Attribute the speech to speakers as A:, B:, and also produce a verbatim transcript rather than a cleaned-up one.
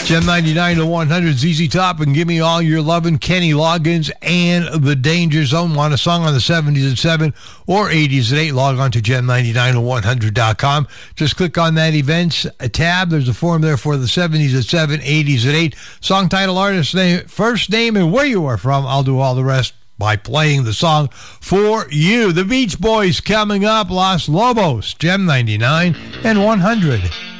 A: Gem ninety-nine to one hundred, Z Z Top and Give Me All Your Lovin', Kenny Loggins and The Danger Zone. Want a song on the seventies at seven or eighties at eight? Log on to gem ninety-nine to one hundred dot com. Just click on that events tab. There's a form there for the seventies at seven, eighties at eight. Song title, artist name, first name, and where you are from. I'll do all the rest by playing the song for you. The Beach Boys coming up. Los Lobos, Gem ninety-nine and one hundred.